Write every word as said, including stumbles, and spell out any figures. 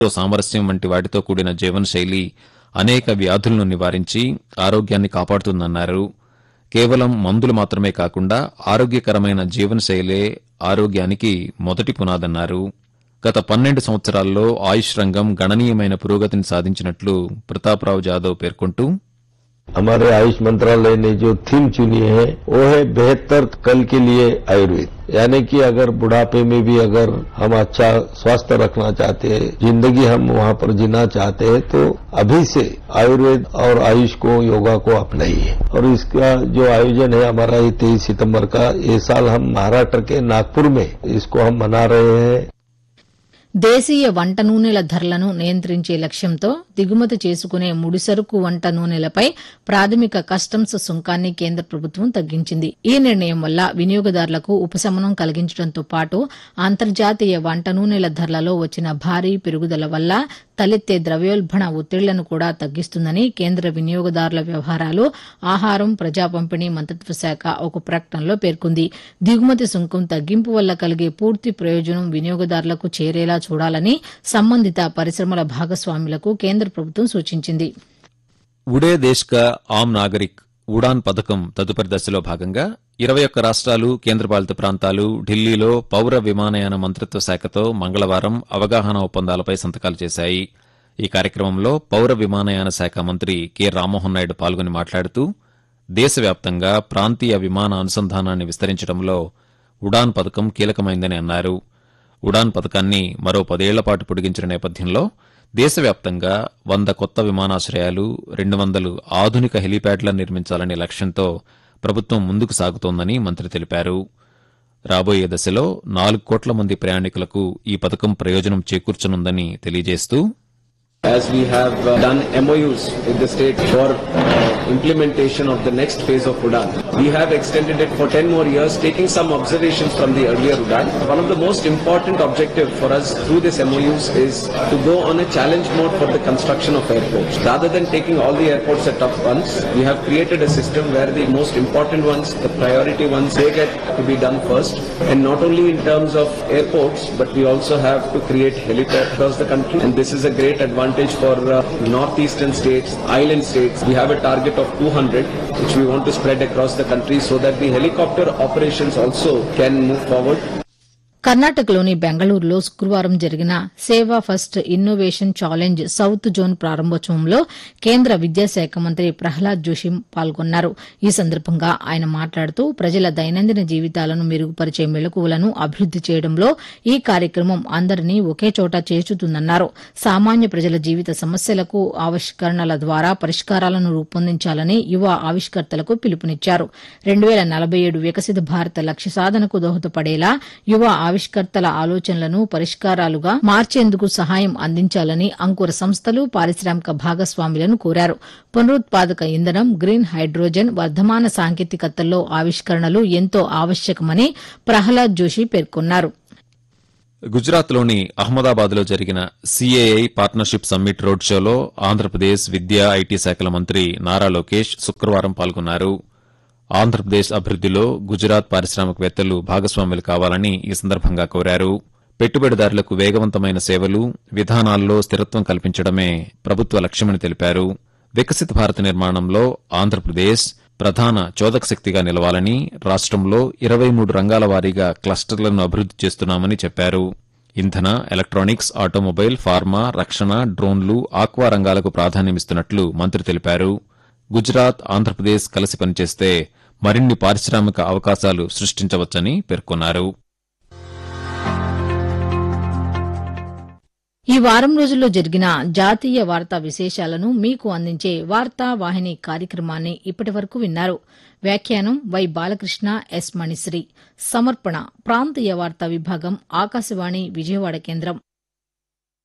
సామరస్యం వంటి వాటితో కూడిన జీవనశైలి అనేక వ్యాధులను నివారించి ఆరోగ్యాన్ని కాపాడుతుందన్నారు. కేవలం మందులు మాత్రమే కాకుండా ఆరోగ్యకరమైన జీవనశైలే ఆరోగ్యానికి మొదటి పునాదన్నారు. గత పన్నెండు సంవత్సరాల్లో ఆయుష్ రంగం గణనీయమైన పురోగతిని సాధించినట్లు ప్రతాప్రావు జాదవ్ పేర్కొంటూ, हमारे आयुष मंत्रालय ने जो थीम चुनी है वो है बेहतर कल के लिए आयुर्वेद, यानी कि अगर बुढ़ापे में भी अगर हम अच्छा स्वास्थ्य रखना चाहते हैं, जिंदगी हम वहां पर जीना चाहते हैं, तो अभी से आयुर्वेद और आयुष को योगा को अपनाइए। और इसका जो आयोजन है हमारा ये तेईस सितंबर का, ये साल हम महाराष्ट्र के नागपुर में इसको हम मना रहे हैं। దేశీయ వంట నూనెల ధరలను నియంత్రించే లక్ష్యంతో దిగుమతి చేసుకునే ముడిసరుకు వంట నూనెలపై ప్రాథమిక కస్టమ్స్ సుంకాన్ని కేంద్ర ప్రభుత్వం తగ్గించింది. ఈ నిర్ణయం వల్ల వినియోగదారులకు ఉపశమనం కలిగించడంతో పాటు అంతర్జాతీయ వంట నూనెల ధరలలో వచ్చిన భారీ పెరుగుదల వల్ల తలెత్తే ద్రవ్యోల్బణ ఒత్తిళ్లను కూడా తగ్గిస్తుందని కేంద్ర వినియోగదారుల వ్యవహారాలు, ఆహారం, ప్రజా పంపిణీ మంత్రిత్వ శాఖ ఒక ప్రకటనలో పేర్కొంది. దిగుమతి సుంకం తగ్గింపు వల్ల కలిగే పూర్తి ప్రయోజనం వినియోగదారులకు చేరేలా చూడాలని సంబంధిత పరిశ్రమల భాగస్వాములకు కేంద్ర ప్రభుత్వం సూచించింది. ఉడే దేశ్ కా ఆమ్ నాగరిక్ ఉడాన్ పథకం తదుపరి దశలో భాగంగా ఇరవై ఒక్క రాష్ట్రాలు, కేంద్రపాలిత ప్రాంతాలు ఢిల్లీలో పౌర విమానయాన మంత్రిత్వ శాఖతో మంగళవారం అవగాహన ఒప్పందాలపై సంతకాలు చేశాయి. ఈ కార్యక్రమంలో పౌర విమానయాన శాఖ మంత్రి కె రామ్మోహన్ నాయుడు పాల్గొని మాట్లాడుతూ, దేశవ్యాప్తంగా ప్రాంతీయ విమాన అనుసంధానాన్ని విస్తరించడంలో ఉడాన్ పథకం కీలకమైందని అన్నారు. ఉడాన్ పథకాన్ని మరో పదేళ్లపాటు పొడిగించిన నేపథ్యంలో దేశవ్యాప్తంగా వంద కొత్త విమానాశ్రయాలు, రెండు వందలు ఆధునిక హెలీప్యాడ్లను నిర్మించాలనే లక్ష్యంతో ప్రభుత్వం ముందుకు సాగుతోందని మంత్రి తెలిపారు. రాబోయే దశలో నాలుగు కోట్ల మంది ప్రయాణికులకు ఈ పథకం ప్రయోజనం చేకూర్చనుందని తెలియజేస్తూ, As we have uh, done M O Us with the state for uh, implementation of the next phase of Udan, we have extended it for ten more years, taking some observations from the earlier Udan. One of the most important objectives for us through this M O Us is to go on a challenge mode for the construction of airports. Rather than taking all the airports at up once, we have created a system where the most important ones, the priority ones, they get to be done first. And not only in terms of airports, but we also have to create helipads across the country. And this is a great advantage for uh, northeastern states, island states. We have a target of two hundred, which we want to spread across the country so that the helicopter operations also can move forward. కర్ణాటకలోని బెంగళూరులో శుక్రవారం జరిగిన సేవా first innovation challenge south zone ప్రారంభోత్సవంలో కేంద్ర విద్యాశాఖ మంత్రి ప్రహ్లాద్ జోషి పాల్గొన్నారు. ఈ సందర్భంగా ఆయన మాట్లాడుతూ, ప్రజల దైనందిన జీవితాలను మెరుగుపరిచే మెళకువలను అభివృద్ది చేయడంలో ఈ కార్యక్రమం అందరినీ ఒకే చోట చేర్చుతుందన్నారు. సామాన్య ప్రజల జీవిత సమస్యలకు ఆవిష్కరణల ద్వారా పరిష్కారాలను రూపొందించాలని యువ ఆవిష్కర్తలకు పిలుపునిచ్చారు. రెండు వేల నలభై ఏడు వికసిత భారత లక్ష్య సాధనకు దోహదపడేలా యువ ఆవిష్కర్తల ఆలోచనలను పరిష్కారాలుగా మార్చేందుకు సహాయం అందించాలని అంకుర సంస్థలు, పారిశ్రామిక భాగస్వాములను కోరారు. పునరుత్పాదక ఇంధనం, గ్రీన్ హైడ్రోజన్, వర్ధమాన సాంకేతికతల్లో ఆవిష్కరణలు ఎంతో ఆవశ్యకమని ప్రహ్లాద్ జోషి పేర్కొన్నారు. గుజరాత్లోని అహ్మదాబాద్లో జరిగిన సీఏఐ పార్ట్నర్షిప్ సమ్మిట్ రోడ్ షోలో ఆంధ్రప్రదేశ్ విద్యా, ఐటీ శాఖల మంత్రి నారా లోకేష్ శుక్రవారం పాల్గొన్నారు. ఆంధ్రప్రదేశ్ అభివృద్దిలో గుజరాత్ పారిశ్రామికవేత్తలు భాగస్వాములు కావాలని ఈ సందర్భంగా కోరారు. పెట్టుబడిదారులకు వేగవంతమైన సేవలు, విధానాల్లో స్థిరత్వం కల్పించడమే ప్రభుత్వ లక్ష్యమని తెలిపారు. వికసిత భారత నిర్మాణంలో ఆంధ్రప్రదేశ్ ప్రధాన చోదక శక్తిగా నిలవాలని రాష్టంలో ఇరవై మూడు రంగాల వారీగా క్లస్టర్లను అభివృద్ది చేస్తున్నామని చెప్పారు. ఇంధన, ఎలక్ట్రానిక్స్, ఆటోమొబైల్, ఫార్మా, రక్షణ, డ్రోన్లు, ఆక్వా రంగాలకు ప్రాధాన్యమిస్తున్నట్లు మంత్రి తెలిపారు. గుజరాత్, ఆంధ్రప్రదేశ్ కలిసి పనిచేస్తే మరిన్ని పారిశ్రామిక అవకాశాలు సృష్టించవచ్చని పేర్కొన్నారు. ఈ వారం రోజుల్లో జరిగిన జాతీయ వార్తా విశేషాలను మీకు అందించే వార్తా వాహిని కార్యక్రమాన్ని ఇప్పటి వరకు విన్నారు. వ్యాఖ్యానం వై బాలకృష్ణ, ఎస్ మణిశ్రీ. సమర్పణ ప్రాంతీయ వార్తా విభాగం, ఆకాశవాణి విజయవాడ కేంద్రం.